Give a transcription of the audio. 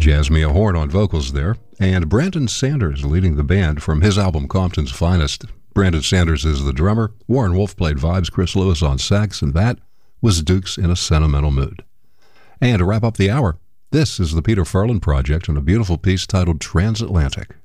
Jasmine Horn on vocals there, and Brandon Sanders leading the band from his album Compton's Finest. Brandon Sanders is the drummer, Warren Wolf played vibes, Chris Lewis on sax, and that was Dukes in a Sentimental Mood. And to wrap up the hour, this is the Peter Furlan Project and a beautiful piece titled Transatlantic.